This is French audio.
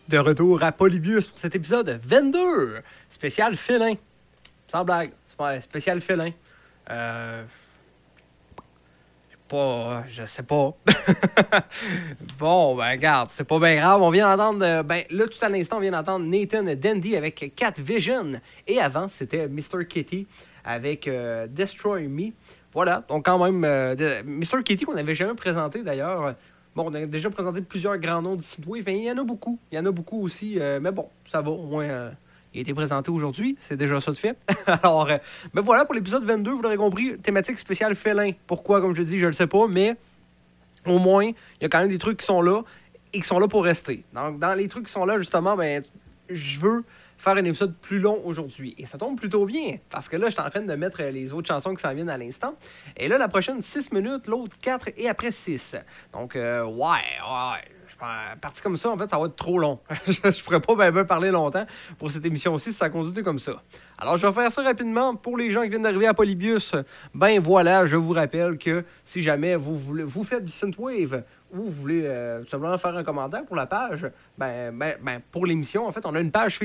De retour à Polybius pour cet épisode 22, spécial félin. Sans blague, spécial félin. Je sais pas. Bon, ben regarde, c'est pas bien grave. On vient d'entendre, là tout à l'instant, on vient d'entendre Nathan Dendy avec Cat Vision. Et avant, c'était Mr. Kitty avec Destroy Me. Voilà, donc quand même, Mr. Kitty qu'on n'avait jamais présenté d'ailleurs. Bon, on a déjà présenté plusieurs grands noms du synthwave, mais il y en a beaucoup. Il y en a beaucoup aussi, mais bon, ça va, au moins, il a été présenté aujourd'hui, c'est déjà ça de fait. Alors, ben voilà, pour l'épisode 22, vous l'aurez compris, thématique spéciale félin. Pourquoi, comme je dis, je le sais pas, mais au moins, il y a quand même des trucs qui sont là et qui sont là pour rester. Donc, dans les trucs qui sont là, justement, ben, je veux faire un épisode plus long aujourd'hui. Et ça tombe plutôt bien, parce que là, je suis en train de mettre les autres chansons qui s'en viennent à l'instant. Et là, la prochaine, 6 minutes, l'autre 4 et après 6. Donc, parti comme ça, en fait, ça va être trop long. Je pourrais pas bien parler longtemps pour cette émission-ci si ça continue comme ça. Alors, je vais faire ça rapidement. Pour les gens qui viennent d'arriver à Polybius, ben voilà, je vous rappelle que si jamais vous faites du synthwave ou vous voulez tout simplement faire un commentaire pour la page, pour l'émission, en fait, on a une page Facebook.